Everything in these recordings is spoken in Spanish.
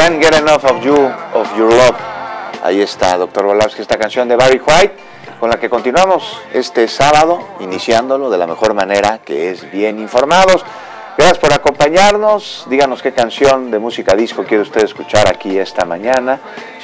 Can't Get Enough of You, of Your Love. Ahí está, doctor Volávsky, esta canción de Barry White, con la que continuamos este sábado, iniciándolo de la mejor manera, que es bien informados. Gracias por acompañarnos. Díganos qué canción de música disco quiere usted escuchar aquí esta mañana.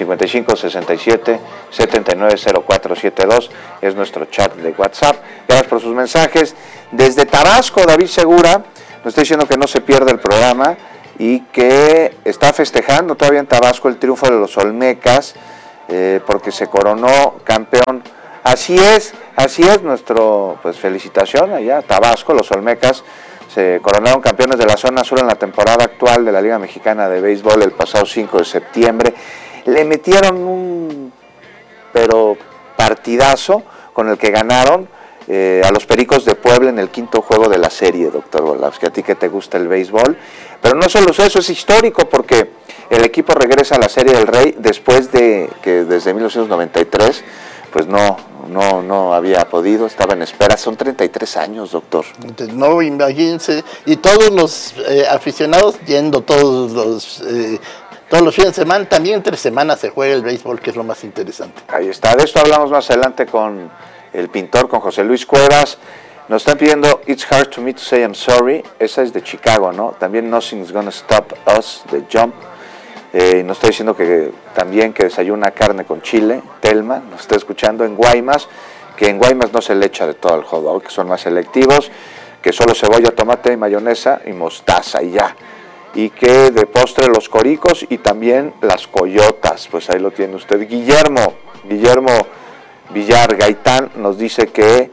5567-790472 es nuestro chat de WhatsApp. Gracias por sus mensajes. Desde Tabasco, David Segura nos está diciendo que no se pierde el programa y que está festejando todavía en Tabasco el triunfo de los Olmecas, porque se coronó campeón. Así es nuestro, pues felicitación allá, Tabasco, los Olmecas se coronaron campeones de la zona sur en la temporada actual de la Liga Mexicana de Béisbol el pasado 5 de septiembre. Le metieron un partidazo con el que ganaron a los Pericos de Puebla en el quinto juego de la serie, doctor Volávsky, a ti que te gusta el béisbol. Pero no solo eso, es histórico porque el equipo regresa a la Serie del Rey después de que desde 1993 pues no había podido, estaba en espera. Son 33 años, doctor. No, imagínense, y todos los aficionados yendo todos los fines de semana, también entre semanas se juega el béisbol, que es lo más interesante. Ahí está, de esto hablamos más adelante con el pintor, con José Luis Cuevas. Nos están pidiendo It's Hard to Me to Say I'm Sorry, esa es de Chicago, ¿no? También Nothing's Gonna Stop Us, de Jump. Nos está diciendo que también que desayuna carne con chile, Telma, nos está escuchando en Guaymas, que en Guaymas no se le echa de todo al hot dog, que son más selectivos, que solo cebolla, tomate, mayonesa y mostaza y ya. Y que de postre los coricos y también las coyotas, pues ahí lo tiene usted. Guillermo Villar Gaitán nos dice que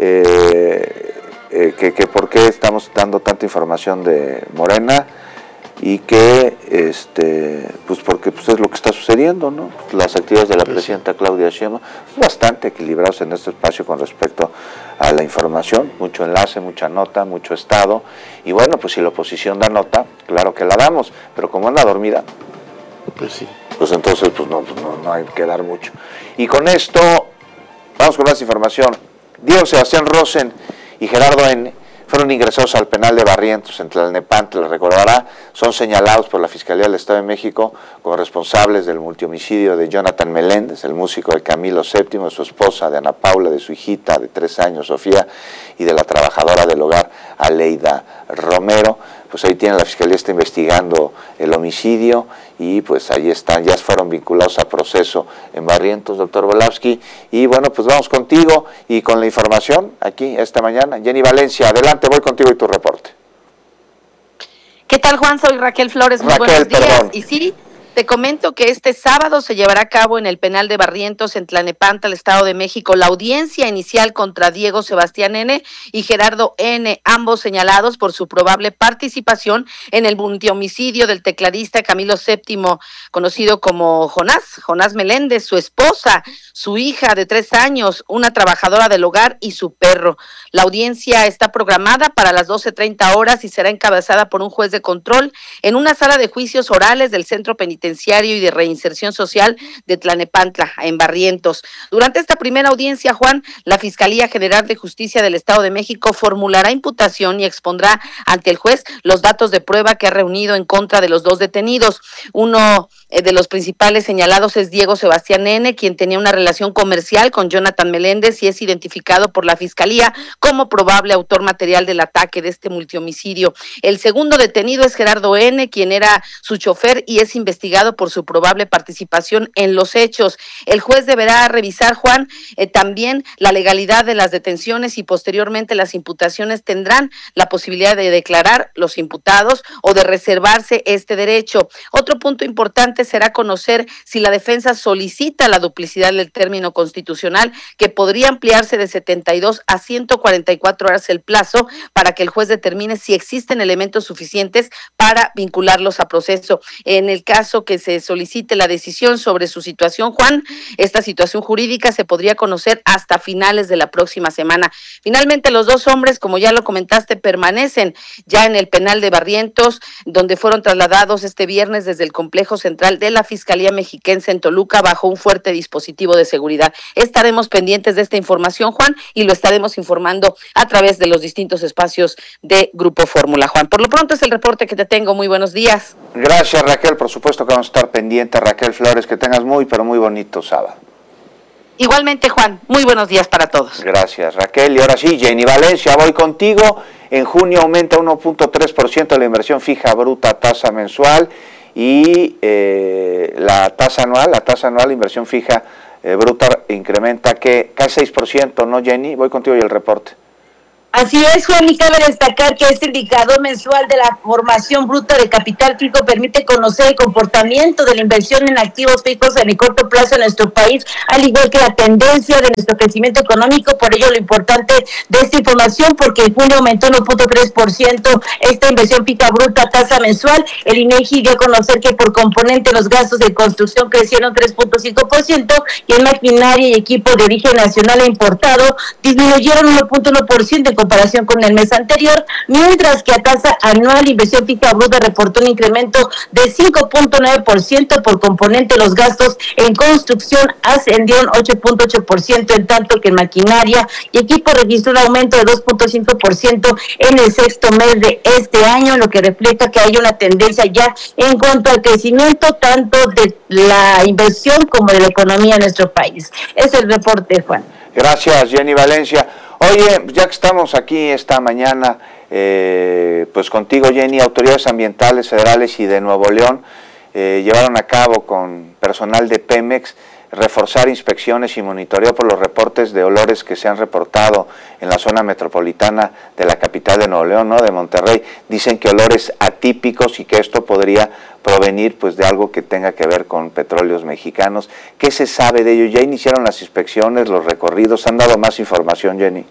por qué estamos dando tanta información de Morena y que pues porque pues es lo que está sucediendo, ¿no? Las actividades de la presidenta Claudia Sheinbaum bastante equilibrados en este espacio con respecto a la información, mucho enlace, mucha nota, mucho estado, y bueno, pues si la oposición da nota, claro que la damos, pero como anda dormida, pues sí, pues entonces pues no hay que dar mucho. Y con esto vamos con más información. Diego Sebastián Rosen y Gerardo N. fueron ingresados al penal de Barrientos en Tlalnepantla, recordará, son señalados por la Fiscalía del Estado de México como responsables del multihomicidio de Jonathan Meléndez, el músico de Camilo VII, de su esposa, de Ana Paula, de su hijita de 3 años, Sofía, y de la trabajadora del hogar, Aleida Romero. Pues ahí tienen, la Fiscalía está investigando el homicidio y pues ahí están, ya fueron vinculados a proceso en Barrientos, doctor Volávsky. Y bueno, pues vamos contigo y con la información aquí esta mañana. Jenny Valencia, adelante, voy contigo y tu reporte. ¿Qué tal, Juan? Soy Raquel Flores, muy buenos días. Perdón. Y sí, te comento que este sábado se llevará a cabo en el penal de Barrientos, en Tlalnepantla, el Estado de México, la audiencia inicial contra Diego Sebastián N. y Gerardo N., ambos señalados por su probable participación en el multihomicidio del tecladista Camilo VII, conocido como Jonás Meléndez, su esposa, su hija de 3 años, una trabajadora del hogar y su perro. La audiencia está programada para las 12:30 horas y será encabezada por un juez de control en una sala de juicios orales del Centro Penitenciario y de Reinserción Social de Tlalnepantla, en Barrientos. Durante esta primera audiencia, Juan, la Fiscalía General de Justicia del Estado de México formulará imputación y expondrá ante el juez los datos de prueba que ha reunido en contra de los 2 detenidos. Uno de los principales señalados es Diego Sebastián N., quien tenía una relación comercial con Jonathan Meléndez y es identificado por la Fiscalía como probable autor material del ataque de este multihomicidio. El segundo detenido es Gerardo N., quien era su chofer y es investigado por su probable participación en los hechos. El juez deberá revisar, Juan, también la legalidad de las detenciones y posteriormente las imputaciones tendrán la posibilidad de declarar los imputados o de reservarse este derecho. Otro punto importante será conocer si la defensa solicita la duplicidad del término constitucional, que podría ampliarse de 72 a 144 horas el plazo para que el juez determine si existen elementos suficientes para vincularlos a proceso. En el caso que se solicite la decisión sobre su situación, Juan, esta situación jurídica se podría conocer hasta finales de la próxima semana. Finalmente, los 2 hombres, como ya lo comentaste, permanecen ya en el penal de Barrientos, donde fueron trasladados este viernes desde el complejo central de la Fiscalía Mexiquense en Toluca bajo un fuerte dispositivo de seguridad. Estaremos pendientes de esta información, Juan, y lo estaremos informando a través de los distintos espacios de Grupo Fórmula, Juan. Por lo pronto es el reporte que te tengo. Muy buenos días. Gracias, Raquel. Por supuesto que vamos a estar pendientes. Raquel Flores, que tengas muy, pero muy bonito sábado. Igualmente, Juan, muy buenos días para todos. Gracias, Raquel. Y ahora sí, Jenny Valencia, voy contigo. En junio aumenta 1.3% la inversión fija bruta, tasa mensual, y la tasa anual, inversión fija bruta incrementa que casi 6%, ¿no, Jenny? Voy contigo y el reporte. Así es, Juan, y cabe destacar que este indicador mensual de la formación bruta de capital fijo permite conocer el comportamiento de la inversión en activos fijos en el corto plazo en nuestro país, al igual que la tendencia de nuestro crecimiento económico. Por ello, lo importante de esta información, porque en junio aumentó 1.3% esta inversión fija bruta tasa mensual. El INEGI dio a conocer que por componente los gastos de construcción crecieron 3.5% y en maquinaria y equipo de origen nacional e importado disminuyeron 1.1% en comparación con el mes anterior, mientras que a tasa anual inversión fija bruta reportó un incremento de 5.9%. Por componente los gastos en construcción ascendieron 8.8%, en tanto que en maquinaria y equipo registró un aumento de 2.5% en el sexto mes de este año, lo que refleja que hay una tendencia ya en cuanto al crecimiento tanto de la inversión como de la economía en nuestro país. Ese es el reporte, Juan. Gracias, Jenny Valencia. Oye, ya que estamos aquí esta mañana, pues contigo, Jenny, autoridades ambientales federales y de Nuevo León llevaron a cabo con personal de Pemex reforzar inspecciones y monitoreo por los reportes de olores que se han reportado en la zona metropolitana de la capital de Nuevo León, ¿no?, de Monterrey. Dicen que olores atípicos y que esto podría provenir pues de algo que tenga que ver con petróleos mexicanos. ¿Qué se sabe de ello? ¿Ya iniciaron las inspecciones, los recorridos? ¿Han dado más información, Jenny?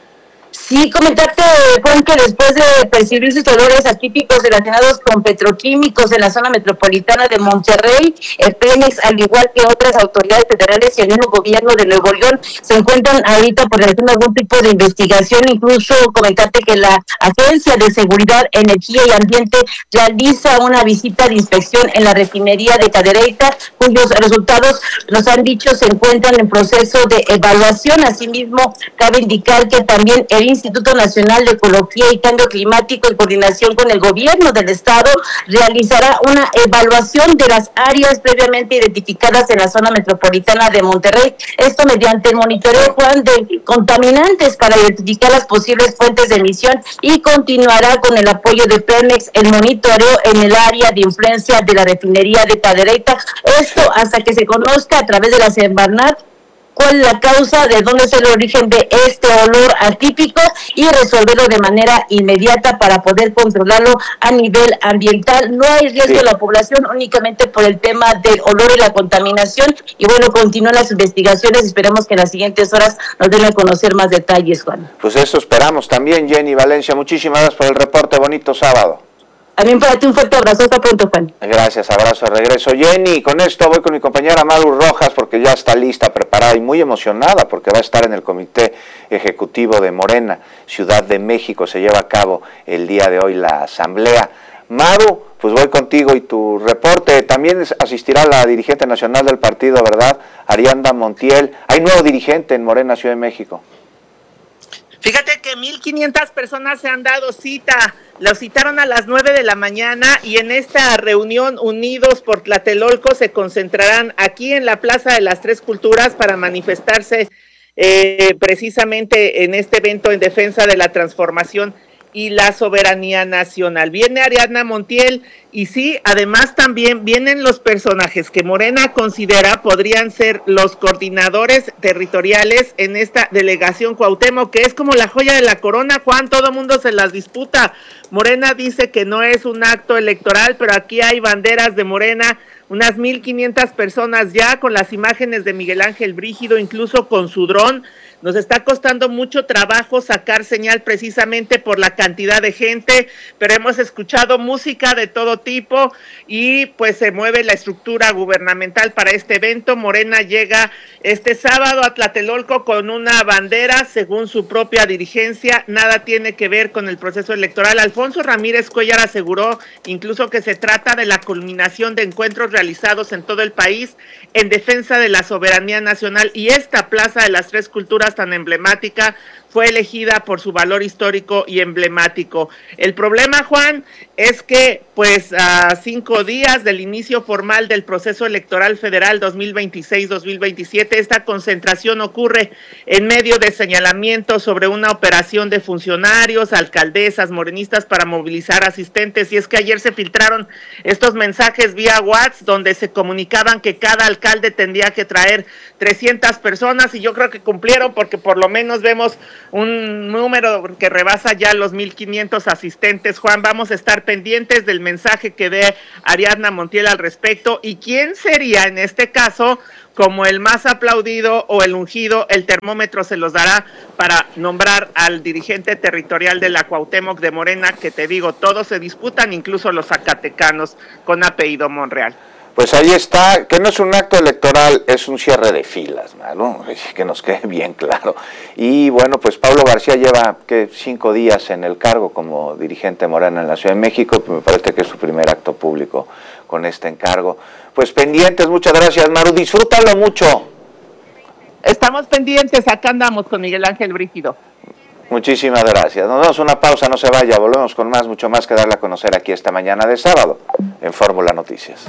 Sí, comentarte, Juan, que después de percibir sus olores atípicos relacionados con petroquímicos en la zona metropolitana de Monterrey, el Pemex, al igual que otras autoridades federales y el mismo gobierno de Nuevo León, se encuentran ahorita por realizar algún tipo de investigación. Incluso comentarte que la Agencia de Seguridad, Energía y Ambiente realiza una visita de inspección en la refinería de Cadereyta, cuyos resultados, nos han dicho, se encuentran en proceso de evaluación. Asimismo, cabe indicar que también el Instituto Nacional de Ecología y Cambio Climático, en coordinación con el gobierno del estado, realizará una evaluación de las áreas previamente identificadas en la zona metropolitana de Monterrey. Esto mediante el monitoreo, Juan, de contaminantes para identificar las posibles fuentes de emisión, y continuará con el apoyo de Pemex el monitoreo en el área de influencia de la refinería de Cadereyta. Esto hasta que se conozca a través de la Semarnat cuál es la causa, de dónde es el origen de este olor atípico, y resolverlo de manera inmediata para poder controlarlo a nivel ambiental. No hay riesgo de la población únicamente por el tema del olor y la contaminación. Y bueno, continúan las investigaciones. Esperemos que en las siguientes horas nos den a conocer más detalles, Juan. Pues eso esperamos también, Jenny Valencia. Muchísimas gracias por el reporte. Bonito sábado. También para ti un fuerte abrazo, hasta pronto, Juan. Gracias, abrazo de regreso. Jenny, con esto voy con mi compañera Maru Rojas, porque ya está lista, preparada y muy emocionada, porque va a estar en el Comité Ejecutivo de Morena, Ciudad de México. Se lleva a cabo el día de hoy la asamblea. Maru, pues voy contigo y tu reporte. También asistirá la dirigente nacional del partido, ¿verdad?, Ariadna Montiel. Hay nuevo dirigente en Morena, Ciudad de México. Fíjate que 1,500 personas se han dado cita. Los citaron a las 9 de la mañana, y en esta reunión Unidos por Tlatelolco se concentrarán aquí en la Plaza de las Tres Culturas para manifestarse precisamente en este evento en defensa de la transformación y la soberanía nacional. Viene Ariadna Montiel, y sí, además también vienen los personajes que Morena considera podrían ser los coordinadores territoriales en esta delegación Cuauhtémoc, que es como la joya de la corona, Juan. Todo mundo se las disputa. Morena dice que no es un acto electoral, pero aquí hay banderas de Morena, unas 1,500 personas ya con las imágenes de Miguel Ángel Brígido, incluso con su dron. Nos está costando mucho trabajo sacar señal precisamente por la cantidad de gente, pero hemos escuchado música de todo tipo y pues se mueve la estructura gubernamental para este evento. Morena llega este sábado a Tlatelolco con una bandera, según su propia dirigencia, nada tiene que ver con el proceso electoral. Alfonso Ramírez Cuellar aseguró incluso que se trata de la culminación de encuentros realizados en todo el país en defensa de la soberanía nacional, y esta Plaza de las Tres Culturas tan emblemática fue elegida por su valor histórico y emblemático. El problema, Juan, es que pues a 5 días del inicio formal del proceso electoral federal 2026-2027, esta concentración ocurre en medio de señalamientos sobre una operación de funcionarios, alcaldesas, morenistas para movilizar asistentes. Y es que ayer se filtraron estos mensajes vía WhatsApp donde se comunicaban que cada alcalde tendría que traer 300 personas, y yo creo que cumplieron, porque por lo menos vemos un número que rebasa ya los 1,500 asistentes. Juan, vamos a estar pendientes del mensaje que dé Ariadna Montiel al respecto, y quién sería en este caso como el más aplaudido o el ungido. El termómetro se los dará para nombrar al dirigente territorial de la Cuauhtémoc de Morena, que te digo, todos se disputan, incluso los zacatecanos con apellido Monreal. Pues ahí está, que no es un acto electoral, es un cierre de filas, ¿no? Que nos quede bien claro. Y bueno, pues Pablo García lleva 5 días en el cargo como dirigente Morena en la Ciudad de México, me parece que es su primer acto público con este encargo. Pues pendientes, muchas gracias, Maru, disfrútalo mucho. Estamos pendientes, acá andamos con Miguel Ángel Brígido. Muchísimas gracias. Nos damos una pausa, no se vaya, volvemos con más, mucho más que darle a conocer aquí esta mañana de sábado en Fórmula Noticias.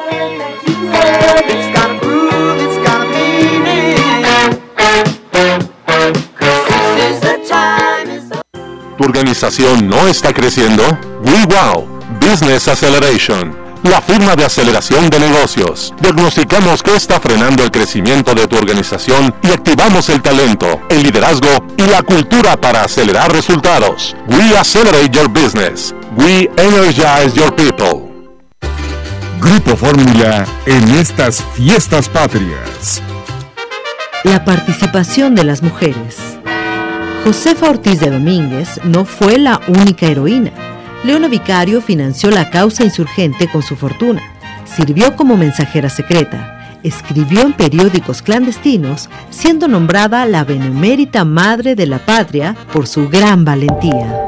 ¿Tu organización no está creciendo? WeWow Business Acceleration, la firma de aceleración de negocios. Diagnosticamos qué está frenando el crecimiento de tu organización y activamos el talento, el liderazgo y la cultura para acelerar resultados. We accelerate your business. We energize your people. Grupo Fórmula en estas fiestas patrias. La participación de las mujeres. Josefa Ortiz de Domínguez no fue la única heroína. Leona Vicario financió la causa insurgente con su fortuna, sirvió como mensajera secreta, escribió en periódicos clandestinos, siendo nombrada la benemérita madre de la patria por su gran valentía.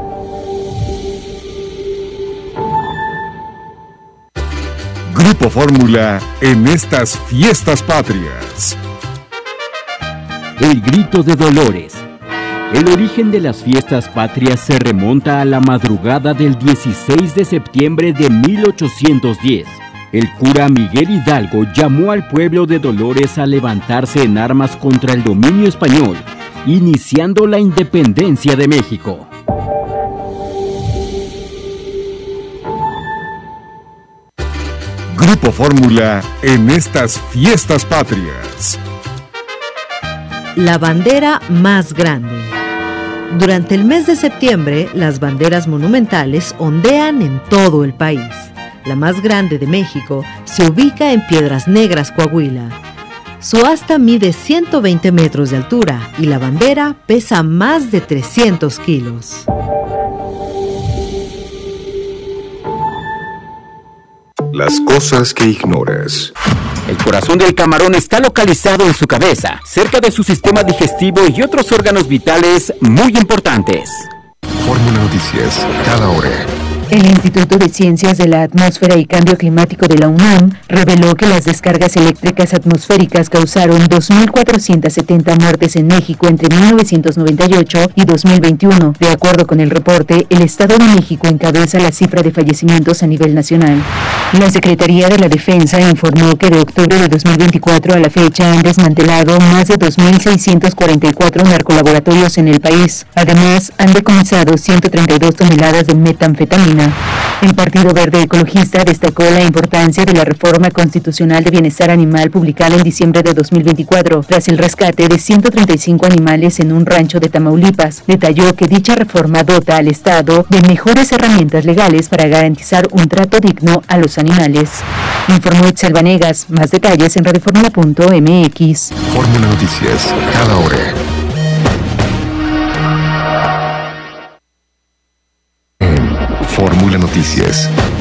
Grupo Fórmula en estas fiestas patrias. El grito de Dolores. El origen de las fiestas patrias se remonta a la madrugada del 16 de septiembre de 1810. El cura Miguel Hidalgo llamó al pueblo de Dolores a levantarse en armas contra el dominio español, iniciando la independencia de México. Grupo Fórmula en estas fiestas patrias. La bandera más grande. Durante el mes de septiembre, las banderas monumentales ondean en todo el país. La más grande de México se ubica en Piedras Negras, Coahuila. Su asta mide 120 metros de altura y la bandera pesa más de 300 kilos. Las cosas que ignoras. El corazón del camarón está localizado en su cabeza, cerca de su sistema digestivo y otros órganos vitales muy importantes. Fórmula Noticias, cada hora. El Instituto de Ciencias de la Atmósfera y Cambio Climático de la UNAM reveló que las descargas eléctricas atmosféricas causaron 2.470 muertes en México entre 1998 y 2021. De acuerdo con el reporte, el Estado de México encabeza la cifra de fallecimientos a nivel nacional. La Secretaría de la Defensa informó que de octubre de 2024 a la fecha han desmantelado más de 2.644 narcolaboratorios en el país. Además, han decomisado 132 toneladas de metanfetamina. El Partido Verde Ecologista destacó la importancia de la reforma constitucional de bienestar animal publicada en diciembre de 2024, tras el rescate de 135 animales en un rancho de Tamaulipas. Detalló que dicha reforma dota al Estado de mejores herramientas legales para garantizar un trato digno a los animales. Informó Itzel Vanegas. Más detalles en radioformula.mx. Fórmula Noticias, cada hora. Fórmula Noticias.